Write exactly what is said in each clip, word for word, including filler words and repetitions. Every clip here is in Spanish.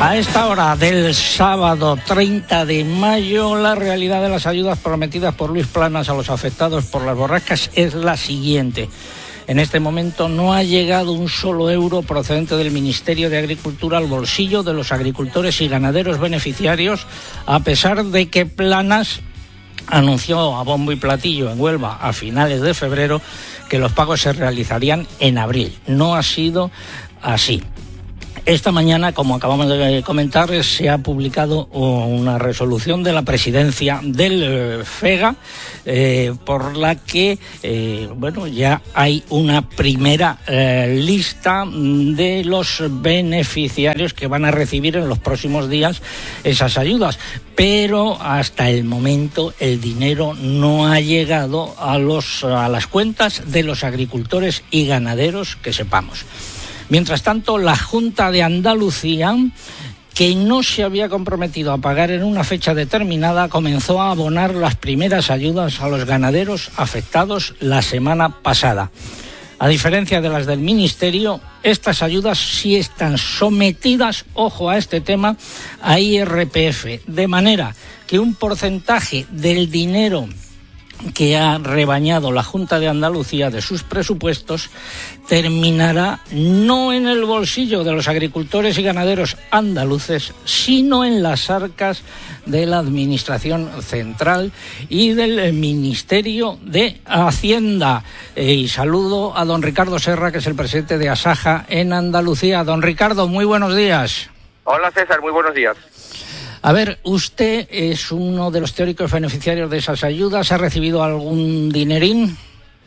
A esta hora del sábado treinta de mayo, la realidad de las ayudas prometidas por Luis Planas a los afectados por las borrascas es la siguiente. En este momento no ha llegado un solo euro procedente del Ministerio de Agricultura al bolsillo de los agricultores y ganaderos beneficiarios, a pesar de que Planas anunció a bombo y platillo en Huelva a finales de febrero que los pagos se realizarían en abril. No ha sido así. Esta mañana, como acabamos de comentar, se ha publicado una resolución de la presidencia del FEGA eh, por la que eh, bueno, ya hay una primera eh, lista de los beneficiarios que van a recibir en los próximos días esas ayudas, pero hasta el momento el dinero no ha llegado a los a las cuentas de los agricultores y ganaderos que sepamos. Mientras tanto, la Junta de Andalucía, que no se había comprometido a pagar en una fecha determinada, comenzó a abonar las primeras ayudas a los ganaderos afectados la semana pasada. A diferencia de las del Ministerio, estas ayudas sí están sometidas, ojo a este tema, a I R P F, de manera que un porcentaje del dinero que ha rebañado la Junta de Andalucía de sus presupuestos terminará no en el bolsillo de los agricultores y ganaderos andaluces, sino en las arcas de la Administración Central y del Ministerio de Hacienda. Eh, y saludo a don Ricardo Serra, que es el presidente de Asaja en Andalucía. Don Ricardo, muy buenos días. Hola César, muy buenos días. A ver, usted es uno de los teóricos beneficiarios de esas ayudas. ¿Ha recibido algún dinerín?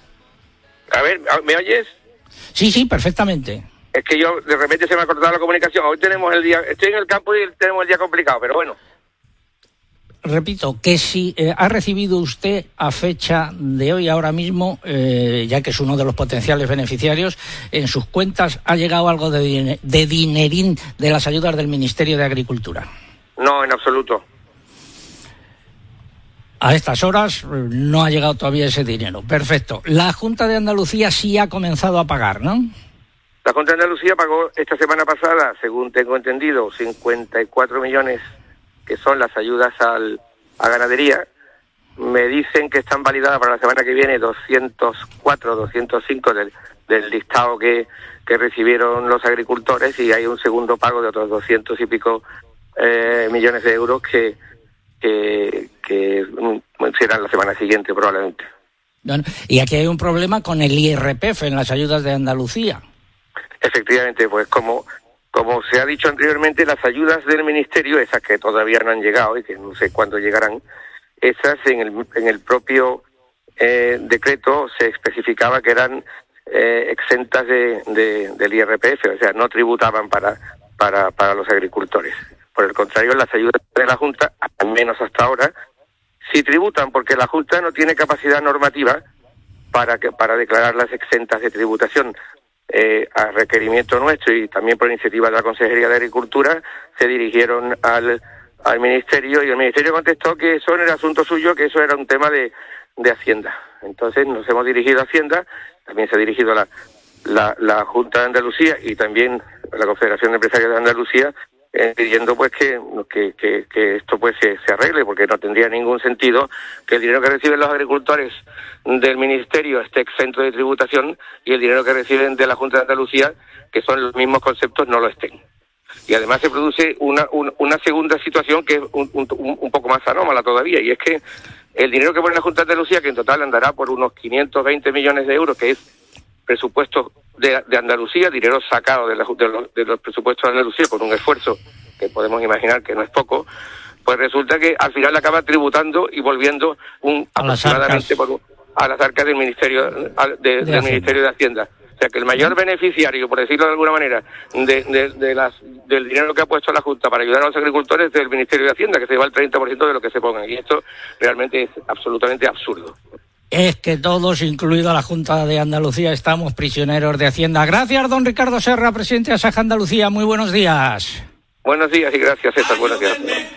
A ver, ¿me oyes? Sí, sí, perfectamente. Es que yo, de repente se me ha cortado la comunicación. Hoy tenemos el día, estoy en el campo y tenemos el día complicado, pero bueno. Repito, que si eh, ha recibido usted a fecha de hoy, ahora mismo, eh, ya que es uno de los potenciales beneficiarios, en sus cuentas ha llegado algo de, din- de dinerín de las ayudas del Ministerio de Agricultura. No, en absoluto. A estas horas no ha llegado todavía ese dinero. Perfecto. La Junta de Andalucía sí ha comenzado a pagar, ¿no? La Junta de Andalucía pagó esta semana pasada, según tengo entendido, cincuenta y cuatro millones, que son las ayudas al, a ganadería. Me dicen que están validadas para la semana que viene doscientos cuatro, doscientos cinco del, del listado que, que recibieron los agricultores, y hay un segundo pago de otros doscientos y pico Eh, millones de euros que que, que mm, serán la semana siguiente probablemente. Bueno, y aquí hay un problema con el I R P F en las ayudas de Andalucía. Efectivamente, pues como como se ha dicho anteriormente, las ayudas del Ministerio, esas que todavía no han llegado y que no sé cuándo llegarán, esas en el, en el propio eh, decreto se especificaba que eran eh, exentas de, de, del I R P F, o sea, no tributaban para, para, para los agricultores. Por el contrario, las ayudas de la Junta, al menos hasta ahora, sí tributan, porque la Junta no tiene capacidad normativa para que para declararlas exentas de tributación. Eh, a requerimiento nuestro y también por iniciativa de la Consejería de Agricultura, se dirigieron al, al Ministerio, y el Ministerio contestó que eso no era asunto suyo, que eso era un tema de, de Hacienda. Entonces nos hemos dirigido a Hacienda, también se ha dirigido la, la, la Junta de Andalucía y también la Confederación de Empresarios de Andalucía, Eh, pidiendo pues que, que, que, que esto pues se, se arregle, porque no tendría ningún sentido que el dinero que reciben los agricultores del Ministerio esté exento de tributación y el dinero que reciben de la Junta de Andalucía, que son los mismos conceptos, no lo estén. Y además se produce una, una, una segunda situación que es un, un, un poco más anómala todavía, y es que el dinero que pone la Junta de Andalucía, que en total andará por unos quinientos veinte millones de euros, que es presupuesto de, de Andalucía, dinero sacado de, la, de, los, de los presupuestos de Andalucía con un esfuerzo que podemos imaginar que no es poco, pues resulta que al final acaba tributando y volviendo un a aproximadamente por un, a las arcas del Ministerio de, de del Ministerio de Hacienda. O sea que el mayor beneficiario, por decirlo de alguna manera, de, de, de las del dinero que ha puesto la Junta para ayudar a los agricultores es del Ministerio de Hacienda, que se lleva el treinta por ciento de lo que se pongan, y esto realmente es absolutamente absurdo. Es que todos, incluido la Junta de Andalucía, estamos prisioneros de Hacienda. Gracias, don Ricardo Serra, presidente de Asaja Andalucía. Muy buenos días. Buenos días y gracias, César. Buenos días.